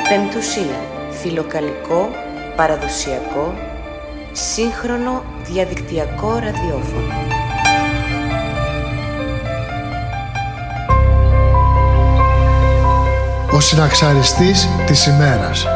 Πεμπτουσία, φιλοκαλικό, παραδοσιακό, σύγχρονο διαδικτυακό ραδιόφωνο. Ο συναξαριστής της ημέρας.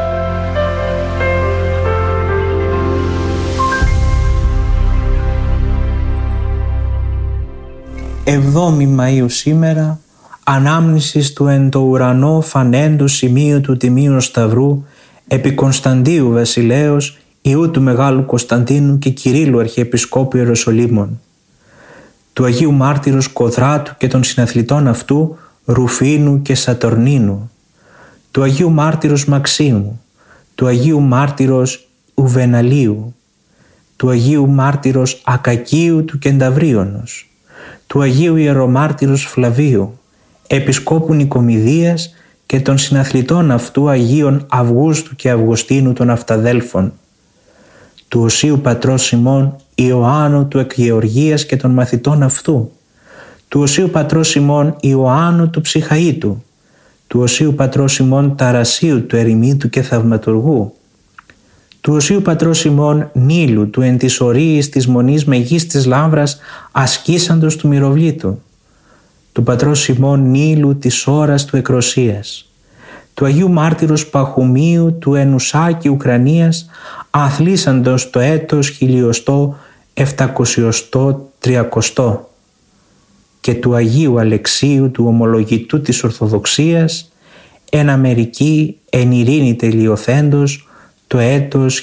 Εβδόμη Μαΐου σήμερα, ανάμνησης του εν το ουρανό φανέντου σημείου του Τιμίου Σταυρού επί Κωνσταντίου Βασιλέως, ιού του Μεγάλου Κωνσταντίνου και Κυρίλλου Αρχιεπισκόπου Ιεροσολύμων, του Αγίου Μάρτυρος Κοδράτου και των συναθλητών αυτού Ρουφίνου και Σατορνίνου, του Αγίου Μάρτυρος Μαξίμου, του Αγίου Μάρτυρος Ουβεναλίου, του Αγίου Μάρτυρος Ακακίου του Κενταβρίωνος, του Αγίου Ιερομάρτυρος Φλαβίου, Επισκόπου Νικομιδίας και των συναθλητών αυτού Αγίων Αυγούστου και Αυγουστίνου των Αυταδέλφων, του Οσίου Πατρός Σιμών Ιωάννου του Εκγεωργίας και των μαθητών αυτού, του Οσίου Πατρός Σιμών Ιωάννου του Ψυχαΐτου, του Οσίου Πατρός Σιμών Ταρασίου του Ερημίτου και Θαυματουργού, του Οσίου Πατρός Σιμών Νίλου του εν της ορίης της Μονής Μεγίστης Λάμβρας ασκήσαντος του Μυροβλήτου, του Πατρός Σιμών Νίλου της ώρας του Εκροσίας, του Αγίου Μάρτυρος Παχουμίου του Ενουσάκη Ουκρανίας αθλήσαντος το έτος 1730 και του Αγίου Αλεξίου του Ομολογητού της Ορθοδοξίας εν Αμερική εν ειρήνη τελειωθέντος το έτος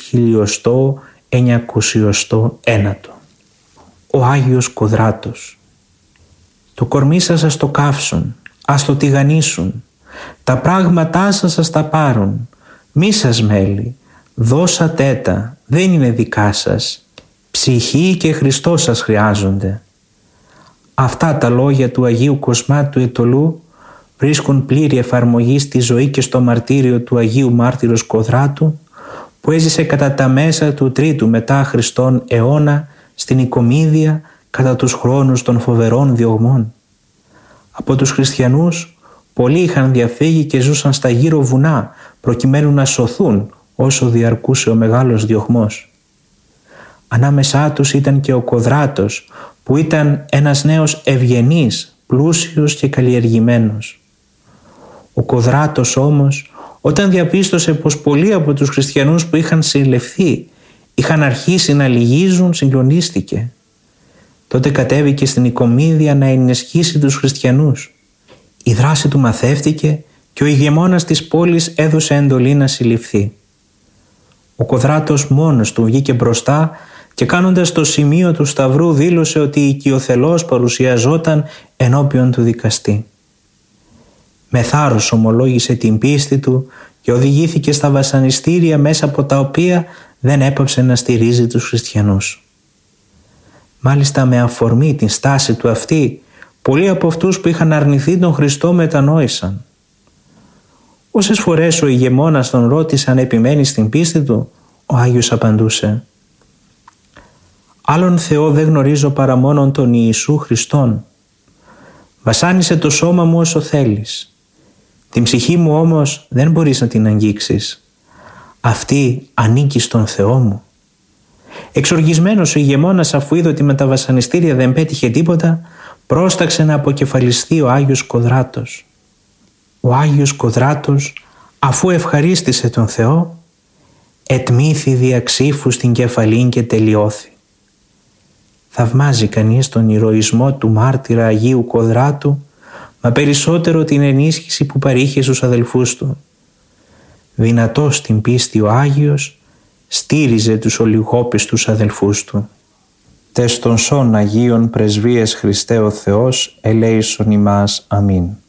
1901. Ο Άγιος Κοδράτος. Το κορμί σας ας το καύσουν, ας το τηγανίσουν, τα πράγματά σας ας τα πάρουν, μη σας μέλει, δώσατε τα, δεν είναι δικά σας, ψυχή και Χριστός σας χρειάζονται. Αυτά τα λόγια του Αγίου Κοσμά του Αιτωλού βρίσκουν πλήρη εφαρμογή στη ζωή και στο μαρτύριο του Αγίου Μάρτυρος Κοδράτου, που έζησε κατά τα μέσα του 3ου μετά Χριστόν αιώνα στην Οικομίδια κατά τους χρόνους των φοβερών διωγμών. Από τους χριστιανούς πολλοί είχαν διαφύγει και ζούσαν στα γύρω βουνά προκειμένου να σωθούν όσο διαρκούσε ο μεγάλος διωγμός. Ανάμεσά τους ήταν και ο Κοδράτος, που ήταν ένας νέος ευγενής, πλούσιος και καλλιεργημένος. Ο Κοδράτος όμως, όταν διαπίστωσε πως πολλοί από τους χριστιανούς που είχαν συλληφθεί είχαν αρχίσει να λυγίζουν, συγκλονίστηκε. Τότε κατέβηκε στην Οικομίδια να ενισχύσει τους χριστιανούς. Η δράση του μαθεύτηκε και ο ηγεμόνας της πόλης έδωσε εντολή να συλληφθεί. Ο Κοδράτος μόνος του βγήκε μπροστά και κάνοντας το σημείο του Σταυρού δήλωσε ότι οικειοθελώς παρουσιαζόταν ενώπιον του δικαστή. Με θάρρος ομολόγησε την πίστη του και οδηγήθηκε στα βασανιστήρια μέσα από τα οποία δεν έπαψε να στηρίζει τους χριστιανούς. Μάλιστα με αφορμή την στάση του αυτή, πολλοί από αυτούς που είχαν αρνηθεί τον Χριστό μετανόησαν. Όσες φορές ο ηγεμόνας τον ρώτησε αν επιμένει στην πίστη του, ο Άγιος απαντούσε: «Άλλον Θεό δεν γνωρίζω παρά μόνον τον Ιησού Χριστόν. Βασάνισε το σώμα μου όσο θέλεις. Την ψυχή μου όμως δεν μπορείς να την αγγίξεις. Αυτή ανήκει στον Θεό μου». Εξοργισμένος ο ηγεμόνας, αφού είδε ότι με τα βασανιστήρια δεν πέτυχε τίποτα, πρόσταξε να αποκεφαλιστεί ο Άγιος Κοδράτος. Ο Άγιος Κοδράτος, αφού ευχαρίστησε τον Θεό, ετμήθη διαξύφου στην κεφαλήν και τελειώθη. Θαυμάζει κανείς τον ηρωισμό του μάρτυρα Αγίου Κοδράτου, μα περισσότερο την ενίσχυση που παρήχε στους αδελφούς του. Δυνατός στην πίστη ο Άγιος, στήριζε τους ολιγόπιστους αδελφούς του. Τες των σών Αγίων πρεσβείες Χριστέ ο Θεός, ελέησον ημάς. Αμήν.